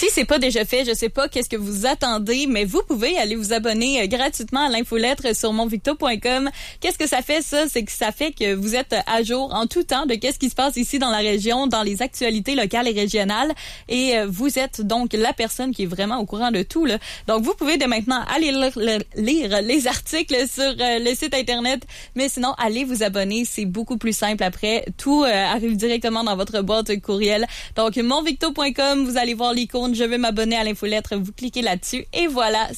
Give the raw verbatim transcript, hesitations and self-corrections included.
Si c'est pas déjà fait, je sais pas qu'est-ce que vous attendez, mais vous pouvez aller vous abonner euh, gratuitement à l'infolettre sur monvicto point com. Qu'est-ce que ça fait, ça? C'est que ça fait que vous êtes à jour en tout temps de qu'est-ce qui se passe ici dans la région, dans les actualités locales et régionales. Et euh, vous êtes donc la personne qui est vraiment au courant de tout, là. Donc, vous pouvez dès maintenant aller lire, lire les articles sur euh, le site Internet, mais sinon, allez vous abonner. C'est beaucoup plus simple après. Tout euh, arrive directement dans votre boîte courriel. Donc, monvicto point com, vous allez voir l'icône « Je veux m'abonner à l'infolettre », vous cliquez là-dessus et voilà.